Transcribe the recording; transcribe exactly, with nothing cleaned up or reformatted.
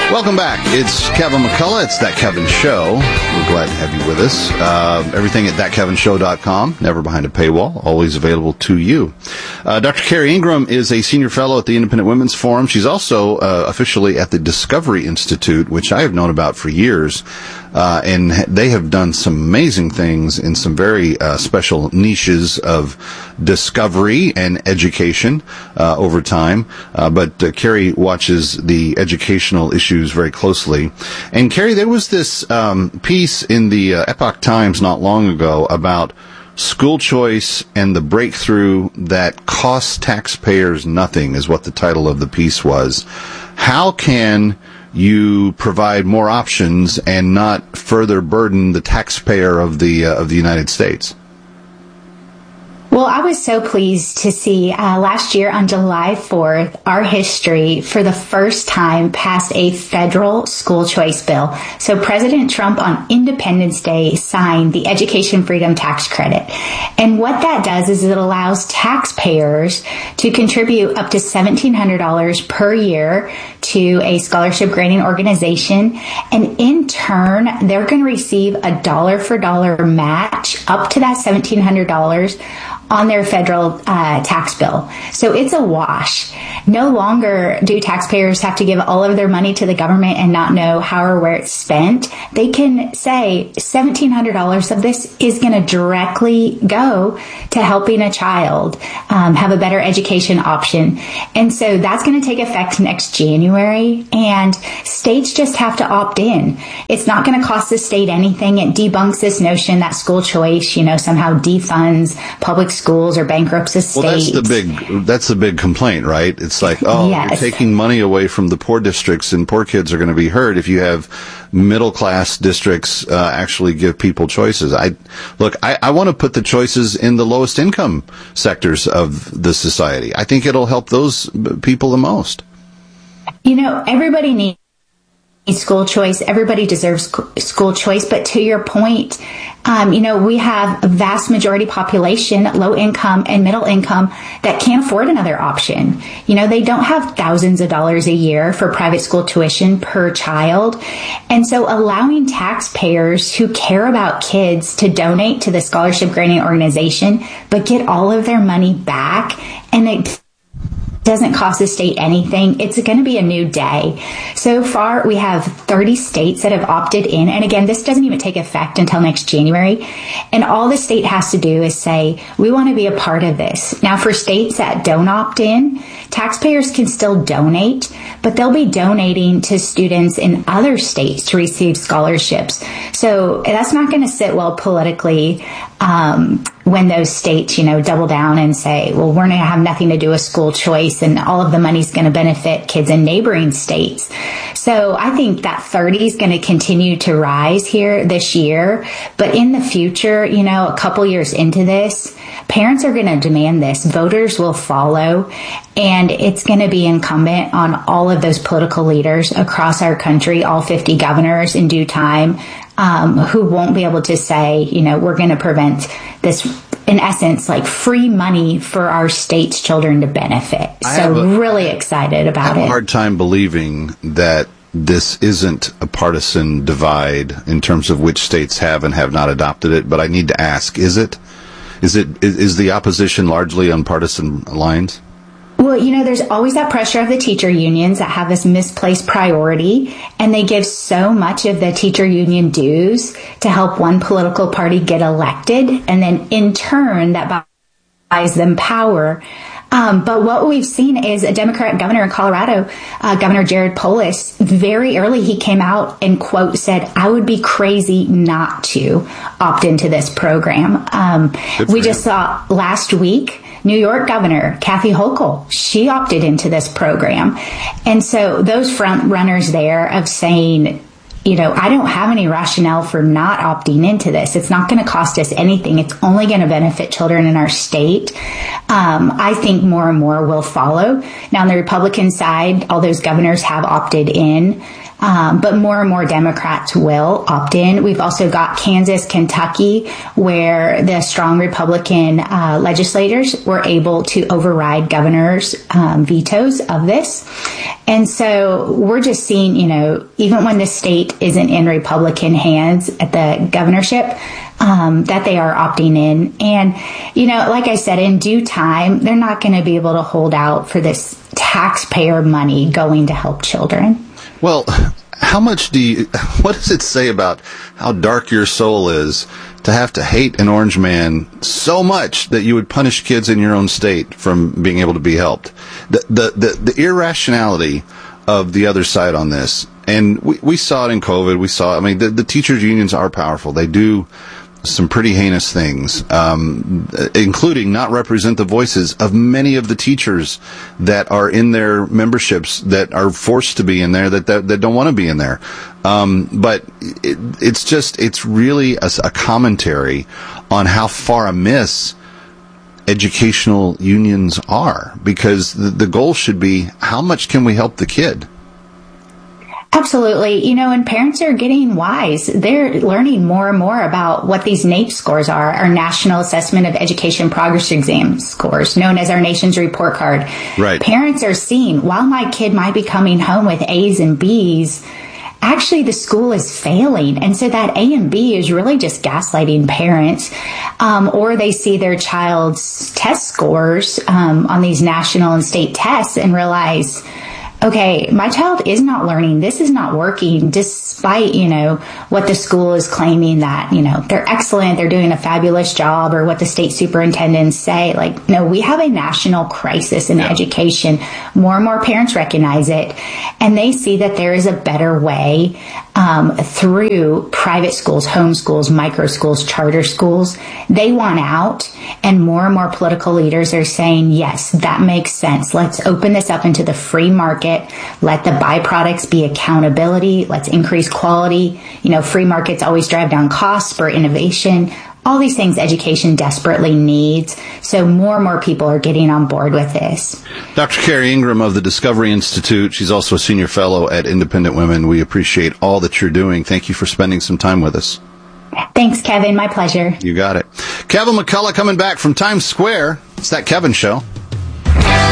Welcome back. It's Kevin McCullough. It's That Kevin Show. We're glad to have you with us. Uh, everything at that kevin show dot com. Never behind a paywall. Always available to you. Uh, Doctor Carrie Ingram is a senior fellow at the Independent Women's Forum. She's also uh, officially at the Discovery Institute, which I have known about for years. Uh, and they have done some amazing things in some very uh, special niches of discovery and education uh, over time. Uh, but uh, Carrie watches the educational issues very closely. And Carrie, there was this um, piece in the uh, Epoch Times not long ago about school choice and the breakthrough that costs taxpayers nothing, is what the title of the piece was. How can you provide more options and not further burden the taxpayer of the uh, of the United States? Well, I was so pleased to see uh, last year on July fourth, our history for the first time passed a federal school choice bill. So President Trump on Independence Day signed the Education Freedom Tax Credit. And what that does is it allows taxpayers to contribute up to seventeen hundred dollars per year to a scholarship granting organization. And in turn, they're going to receive a dollar for dollar match up to that seventeen hundred dollars on their federal uh, tax bill. So it's a wash. No longer do taxpayers have to give all of their money to the government and not know how or where it's spent. They can say seventeen hundred dollars of this is going to directly go to helping a child um, have a better education option. And so that's going to take effect next January, and states just have to opt in. It's not going to cost the state anything. It debunks this notion that school choice, you know, somehow defunds public schools or bankrupts a state. Well, that's the big, that's the big complaint, right? It's like, oh, yes. You're taking money away from the poor districts, and poor kids are going to be hurt if you have middle class districts uh, actually give people choices. I look, I, I want to put the choices in the lowest income sectors of the society. I think it'll help those people the most. You know, everybody needs school choice. Everybody deserves school choice. But to your point, um, you know, we have a vast majority population, low income and middle income, that can't afford another option. You know, they don't have thousands of dollars a year for private school tuition per child. And so allowing taxpayers who care about kids to donate to the scholarship granting organization, but get all of their money back, and it doesn't cost the state anything. It's going to be a new day. So far, we have thirty states that have opted in. And again, this doesn't even take effect until next January. And all the state has to do is say, we want to be a part of this. Now, for states that don't opt in, taxpayers can still donate, but they'll be donating to students in other states to receive scholarships. So that's not going to sit well politically um, when those states, you know, double down and say, well, we're going to have nothing to do with school choice, and all of the money's going to benefit kids in neighboring states. So I think that thirty is going to continue to rise here this year. But in the future, you know, a couple years into this, parents are going to demand this. Voters will follow. And it's going to be incumbent on all of those political leaders across our country, all fifty governors in due time, um, who won't be able to say, you know, we're going to prevent this, in essence, like free money for our state's children to benefit. I So a, really excited about it. I have it. a hard time believing that this isn't a partisan divide in terms of which states have and have not adopted it. But I need to ask, is it? Is it? Is the opposition largely on partisan lines? Well, you know, there's always that pressure of the teacher unions that have this misplaced priority, and they give so much of the teacher union dues to help one political party get elected, and then in turn that buys them power. Um, but what we've seen is a Democrat governor in Colorado, uh, Governor Jared Polis, very early he came out and, quote, said, I would be crazy not to opt into this program. Um, we just saw last week, New York Governor Kathy Hochul, she opted into this program. And so those front runners there of saying, you know, I don't have any rationale for not opting into this. It's not going to cost us anything. It's only going to benefit children in our state. Um, I think more and more will follow. Now, on the Republican side, all those governors have opted in. Um, but more and more Democrats will opt in. We've also got Kansas, Kentucky, where the strong Republican uh, legislators were able to override governors' um, vetoes of this. And so we're just seeing, you know, even when the state isn't in Republican hands at the governorship, um, that they are opting in. And, you know, like I said, in due time, they're not going to be able to hold out for this taxpayer money going to help children. Well, how much do you, what does it say about how dark your soul is to have to hate an orange man so much that you would punish kids in your own state from being able to be helped? The, the, the, the irrationality of the other side on this. And we, we saw it in COVID. We saw, I mean, the, the teachers unions are powerful. They do some pretty heinous things, um, including not represent the voices of many of the teachers that are in their memberships that are forced to be in there that that, that don't want to be in there. Um, but it, it's just, it's really a, a commentary on how far amiss educational unions are, because the, the goal should be, how much can we help the kid? Absolutely. You know, and parents are getting wise. They're learning more and more about what these NAEP scores are, our National Assessment of Education Progress Exam scores, known as our nation's report card. Right. Parents are seeing, while my kid might be coming home with A's and B's, actually the school is failing. And so that A and B is really just gaslighting parents. Um, or they see their child's test scores um, on these national and state tests and realize, okay, my child is not learning. This is not working, despite, you know, what the school is claiming that, you know, they're excellent, they're doing a fabulous job, or what the state superintendents say. Like, no, we have a national crisis in yeah. education. More and more parents recognize it, and they see that there is a better way um, through private schools, home schools, micro schools, charter schools. They want out, and more and more political leaders are saying, yes, that makes sense. Let's open this up into the free market. Let the byproducts be accountability. Let's increase quality. You know, free markets always drive down costs for innovation. All these things education desperately needs. So more and more people are getting on board with this. Doctor Carrie Ingram of the Discovery Institute. She's also a senior fellow at Independent Women. We appreciate all that you're doing. Thank you for spending some time with us. Thanks, Kevin. My pleasure. You got it. Kevin McCullough coming back from Times Square. It's That Kevin Show.